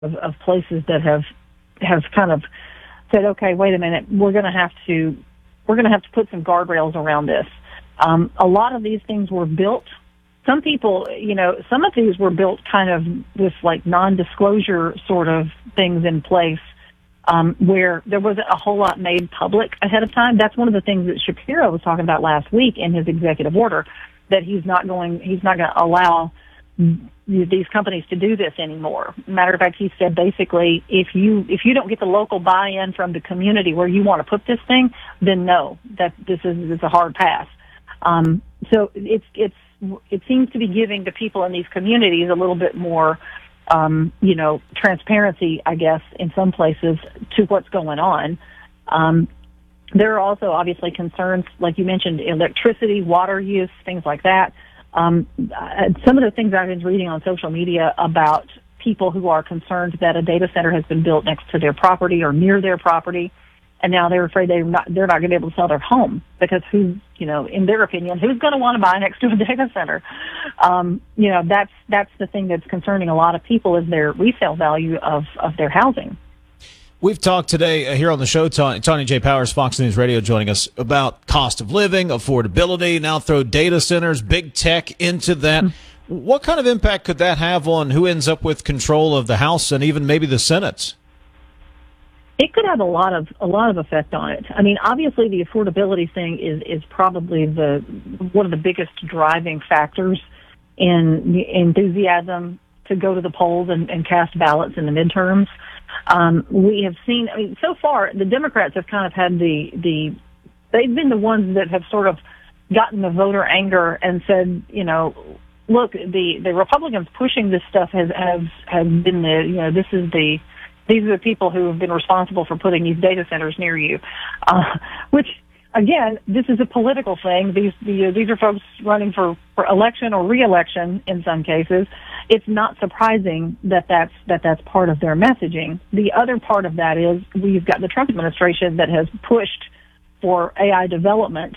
of places that have kind of said, okay, wait a minute, we're going to have to put some guardrails around this. A lot of these things were built. Some people, some of these were built kind of with like non-disclosure sort of things in place, where there wasn't a whole lot made public ahead of time. That's one of the things that Shapiro was talking about last week in his executive order, that he's not going to allow these companies to do this anymore. Matter of fact, he said basically, if you don't get the local buy-in from the community where you want to put this thing, then no, that it's a hard pass. So it seems to be giving the people in these communities a little bit more, transparency, I guess, in some places to what's going on. There are also obviously concerns, like you mentioned, electricity, water use, things like that. Some of the things I've been reading on social media about people who are concerned that a data center has been built next to their property or near their property, and now they're afraid they're not going to be able to sell their home because in their opinion, who's going to want to buy next to a data center? That's the thing that's concerning a lot of people, is their resale value of their housing. We've talked today here on the show, Tanya J. Powers, Fox News Radio, joining us, about cost of living, affordability, now throw data centers, big tech into that. What kind of impact could that have on who ends up with control of the House and even maybe the Senate? It could have a lot of effect on it. I mean, obviously the affordability thing is probably one of the biggest driving factors in the enthusiasm to go to the polls and cast ballots in the midterms. We have seen, so far the Democrats have kind of had they've been the ones that have sort of gotten the voter anger and said, look, the Republicans pushing this stuff has been these are the people who have been responsible for putting these data centers near you, which, again, this is a political thing. These are folks running for election or re-election in some cases. It's not surprising that that's part of their messaging. The other part of that is we've got the Trump administration that has pushed for AI development.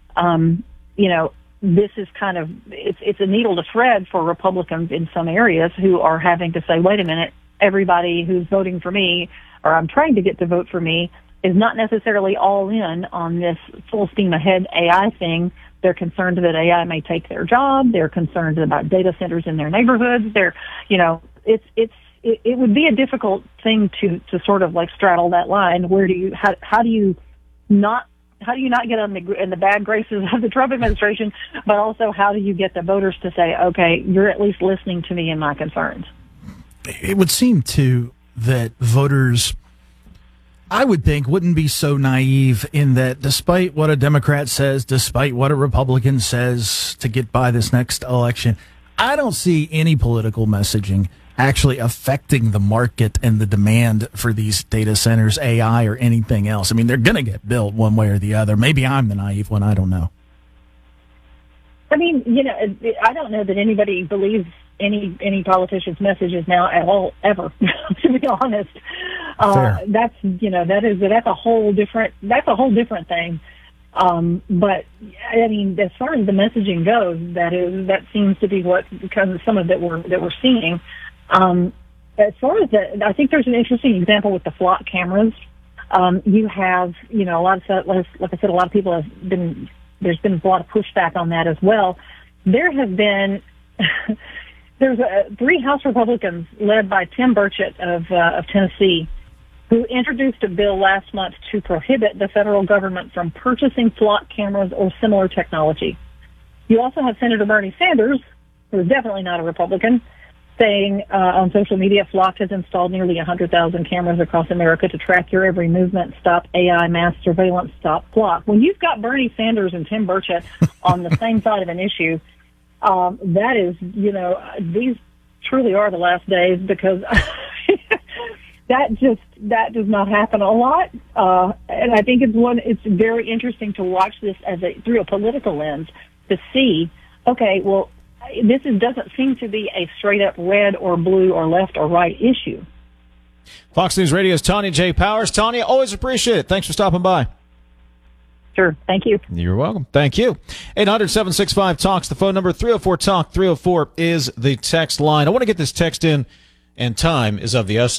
This is kind of, it's a needle to thread for Republicans in some areas who are having to say, wait a minute, everybody who's voting for me, or I'm trying to get to vote for me, is not necessarily all in on this full steam ahead AI thing. They're concerned that AI may take their job. They're concerned about data centers in their neighborhoods. It would be a difficult thing to sort of like straddle that line. How do you not get in the bad graces of the Trump administration, but also how do you get the voters to say, okay, you're at least listening to me and my concerns? It would seem too that voters, I would think, wouldn't be so naive in that despite what a Democrat says, despite what a Republican says to get by this next election, I don't see any political messaging actually affecting the market and the demand for these data centers, AI, or anything else. I mean, they're going to get built one way or the other. Maybe I'm the naive one. I don't know. I mean, I don't know that anybody believes any politician's messages now at all, ever, to be honest. That's a whole different thing. But I mean, as far as the messaging goes, that seems to be what kind of some of that we're seeing. As far as I think there's an interesting example with the Flock cameras. You have, a lot of stuff, like I said, a lot of people there's been a lot of pushback on that as well. There have been, there's 3 House Republicans led by Tim Burchett of Tennessee, who introduced a bill last month to prohibit the federal government from purchasing Flock cameras or similar technology. You also have Senator Bernie Sanders, who is definitely not a Republican, saying on social media, Flock has installed nearly 100,000 cameras across America to track your every movement, stop AI mass surveillance, stop Flock. When you've got Bernie Sanders and Tim Burchett on the same side of an issue, that is, these truly are the last days, because that does not happen a lot. And I think it's very interesting to watch this through a political lens to see, okay, well, this doesn't seem to be a straight-up red or blue or left or right issue. Fox News Radio's Tanya J. Powers. Tanya, always appreciate it. Thanks for stopping by. Sure. Thank you. You're welcome. Thank you. 800-765-TALKS, the phone number. 304-TALK. 304 is the text line. I want to get this text in and time is of the essence.